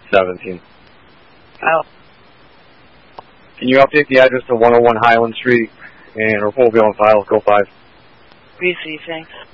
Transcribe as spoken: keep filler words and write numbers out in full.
seventeen. Oh. Can you update the address to one oh one Highland Street and report will be on file, go five. Receive, thanks.